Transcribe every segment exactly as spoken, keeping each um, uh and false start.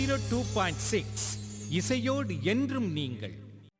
Zero two point six இசையோடு என்றும் நீங்கள்.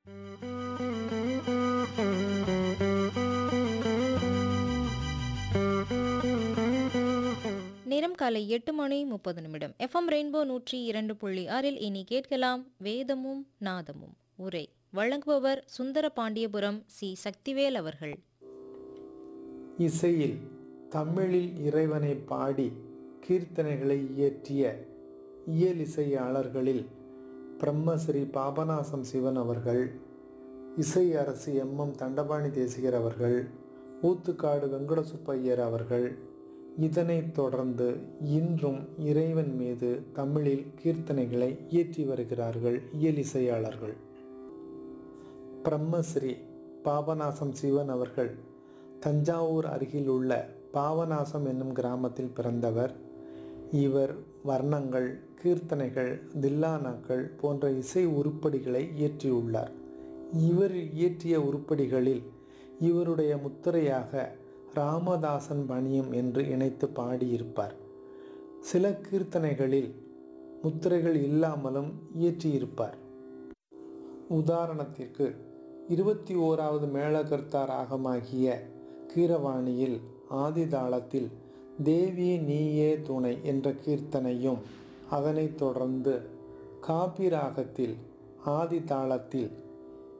நேரம் காலை எட்டு மணி முப்பது நிமிடம். எஃப்எம் ரெயின்போ நூற்றி இரண்டு புள்ளி ஆறில் இனி கேட்கலாம் வேதமும் நாதமும். உரை வழங்குபவர் சுந்தர பாண்டியபுரம் சி சக்திவேல் அவர்கள். இசையில் தமிழில் இறைவனை பாடி கீர்த்தனைகளை இயற்றிய இயலிசையாளர்களில் பிரம்மஸ்ரீ பாபநாசம் சிவன் அவர்கள், இசை அரசு எம் எம் தண்டபாணி தேசிகர் அவர்கள், ஊத்துக்காடு வெங்கடசுப்பையர் அவர்கள், இதனைத் தொடர்ந்து இன்றும் இறைவன் மீது தமிழில் கீர்த்தனைகளை இயற்றி வருகிறார்கள் இயலிசையாளர்கள். பிரம்மஸ்ரீ பாபநாசம் சிவன் அவர்கள் தஞ்சாவூர் அருகில் உள்ள பாபநாசம் என்னும் கிராமத்தில் பிறந்தவர். இவர் வர்ணங்கள், கீர்த்தனைகள், தில்லானாக்கள் போன்ற இசை உருப்படிகளை இயற்றியுள்ளார். இவர் இயற்றிய உருப்படிகளில் இவருடைய முத்திரையாக ராமதாசன் பணியம் என்று இணைத்து பாடியிருப்பார். சில கீர்த்தனைகளில் முத்திரைகள் இல்லாமலும் இயற்றியிருப்பார். உதாரணத்திற்கு இருபத்தி ஓராவது மேளகர்த்தா ராகமாகிய கீரவாணியில் ஆதிதாளத்தில் தேவி நீயே துணை என்ற கீர்த்தனையும், அதனைத் தொடர்ந்து காபி ராகத்தில் ஆதிதாளத்தில்